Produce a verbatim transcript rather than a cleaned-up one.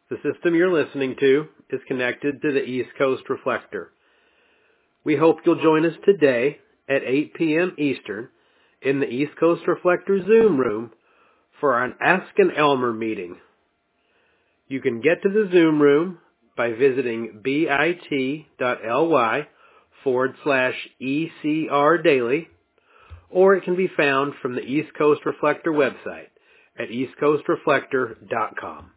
The system you're listening to is connected to the East Coast Reflector. We hope you'll join us today at eight p.m. Eastern in the East Coast Reflector Zoom room for an Ask an Elmer meeting. You can get to the Zoom room by visiting bit.ly forward slash ECR Daily, or it can be found from the East Coast Reflector website at east coast reflector dot com.